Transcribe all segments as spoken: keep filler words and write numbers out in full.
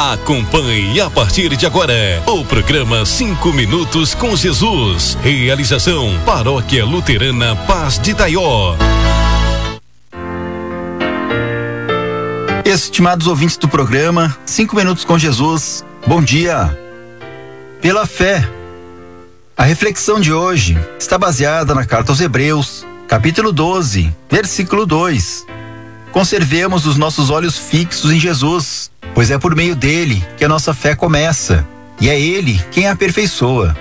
Acompanhe a partir de agora o programa Cinco Minutos com Jesus. Realização Paróquia Luterana Paz de Itaió. Estimados ouvintes do programa Cinco Minutos com Jesus, bom dia. Pela fé. A reflexão de hoje está baseada na carta aos Hebreus, capítulo doze, versículo dois. Conservemos os nossos olhos fixos em Jesus, pois é por meio dele que a nossa fé começa, e é ele quem a aperfeiçoa.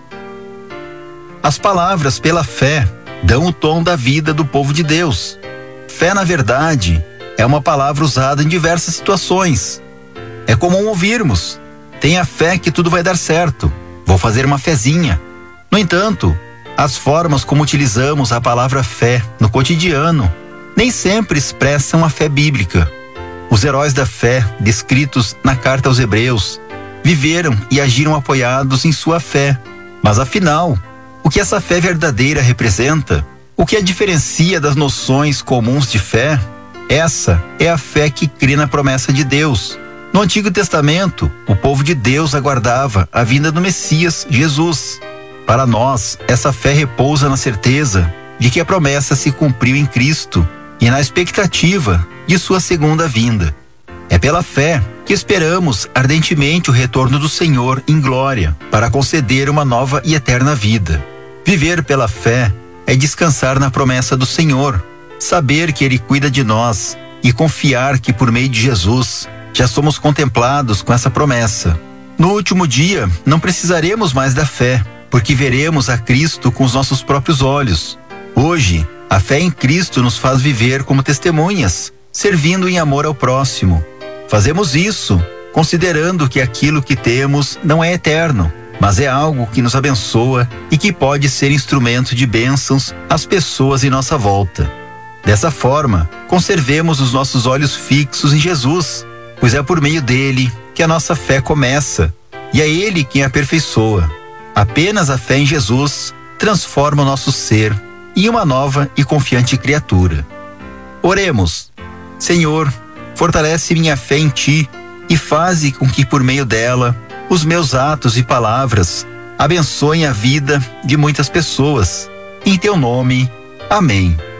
As palavras pela fé dão o tom da vida do povo de Deus. Fé, na verdade, é uma palavra usada em diversas situações. É comum ouvirmos: tenha fé que tudo vai dar certo, vou fazer uma fezinha. No entanto, as formas como utilizamos a palavra fé no cotidiano nem sempre expressam a fé bíblica. Os heróis da fé, descritos na carta aos Hebreus, viveram e agiram apoiados em sua fé. Mas afinal, o que essa fé verdadeira representa? O que a diferencia das noções comuns de fé? Essa é a fé que crê na promessa de Deus. No Antigo Testamento, o povo de Deus aguardava a vinda do Messias, Jesus. Para nós, essa fé repousa na certeza de que a promessa se cumpriu em Cristo e na expectativa de sua segunda vinda. É pela fé que esperamos ardentemente o retorno do Senhor em glória para conceder uma nova e eterna vida. Viver pela fé é descansar na promessa do Senhor, saber que Ele cuida de nós e confiar que por meio de Jesus já somos contemplados com essa promessa. No último dia, não precisaremos mais da fé, porque veremos a Cristo com os nossos próprios olhos. Hoje, a fé em Cristo nos faz viver como testemunhas, servindo em amor ao próximo. Fazemos isso considerando que aquilo que temos não é eterno, mas é algo que nos abençoa e que pode ser instrumento de bênçãos às pessoas em nossa volta. Dessa forma, conservemos os nossos olhos fixos em Jesus, pois é por meio dele que a nossa fé começa, e é ele quem a aperfeiçoa. Apenas a fé em Jesus transforma o nosso ser em uma nova e confiante criatura. Oremos. Senhor, fortalece minha fé em Ti e faze com que por meio dela os meus atos e palavras abençoem a vida de muitas pessoas. Em Teu nome, amém.